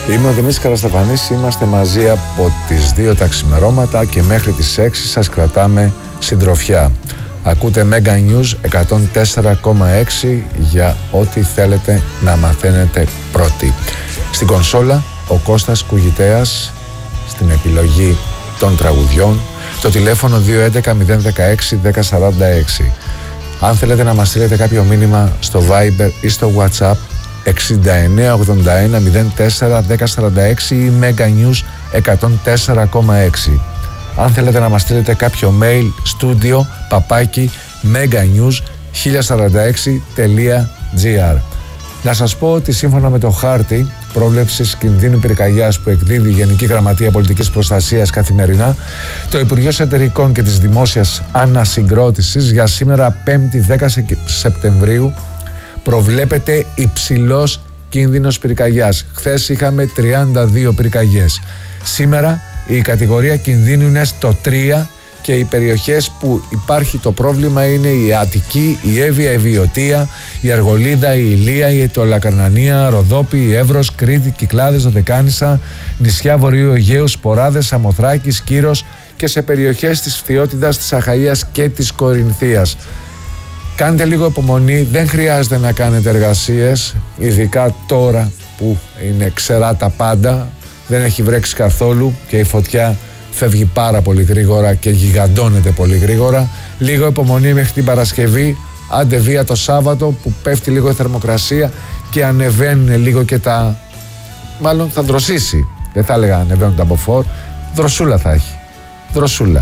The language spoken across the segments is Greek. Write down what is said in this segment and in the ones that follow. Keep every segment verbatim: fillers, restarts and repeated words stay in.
Είμαι ο Δημήτρης Καραστεφανής, είμαστε μαζί από τις δύο τα ξημερώματα και μέχρι τις έξι σας κρατάμε συντροφιά. Ακούτε Mega News εκατόν τέσσερα κόμμα έξι για ό,τι θέλετε να μαθαίνετε πρώτοι. Στην κονσόλα ο Κώστας Κουγητέας, στην επιλογή των τραγουδιών, το τηλέφωνο δύο έντεκα μηδέν δεκαέξι δέκα σαράντα έξι. Αν θέλετε να μας στείλετε κάποιο μήνυμα στο Viber ή στο WhatsApp εξήντα εννέα ογδόντα ένα μηδέν τέσσερα δέκα σαράντα έξι ή Mega News εκατόν τέσσερα κόμμα έξι. Αν θέλετε να μας στείλετε κάποιο mail, studio παπάκι meganews χίλια σαράντα έξι τελεία gr. Να σας πω ότι σύμφωνα με το χάρτη πρόβλεψης κινδύνου πυρκαγιάς που εκδίδει η Γενική Γραμματεία Πολιτικής Προστασίας καθημερινά, το Υπουργείο Εσωτερικών και της Δημόσιας Ανασυγκρότησης για σήμερα πέμπτη δέκα Σεπτεμβρίου προβλέπεται υψηλός κίνδυνος πυρκαγιάς. Χθες είχαμε τριάντα δύο πυρκαγιές. Σήμερα η κατηγορία κινδύνου είναι στο τρία και οι περιοχές που υπάρχει το πρόβλημα είναι η Αττική, η Εύβοια, η Βιωτία, η Αργολίδα, η Ηλία, η Αιτωλακαρνανία, Ροδόπη, η Εύρος, Κρήτη, Κυκλάδες, Δωδεκάνησα, νησιά Βορείου Αιγαίου, Σποράδες, Σαμοθράκης, Κύρος και σε περιοχές της Φθιώτιδας, της Αχαΐας και της Κορινθίας. Κάντε λίγο υπομονή, δεν χρειάζεται να κάνετε εργασίες, ειδικά τώρα που είναι ξερά τα πάντα, δεν έχει βρέξει καθόλου και η φωτιά φεύγει πάρα πολύ γρήγορα και γιγαντώνεται πολύ γρήγορα. Λίγο υπομονή μέχρι την Παρασκευή, άντε βία το Σάββατο που πέφτει λίγο η θερμοκρασία και ανεβαίνουν λίγο και τα... μάλλον θα δροσίσει, δεν θα έλεγα ανεβαίνουν τα μποφόρ, δροσούλα θα έχει, δροσούλα.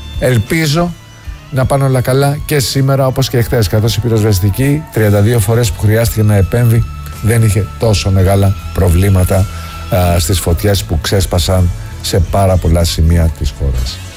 Ελπίζω να πάνε όλα καλά και σήμερα όπως και χθες, καθώς η πυροσβεστική τριάντα δύο φορές που χρειάστηκε να επέμβει δεν είχε τόσο μεγάλα προβλήματα α, στις φωτιές που ξέσπασαν σε πάρα πολλά σημεία της χώρας.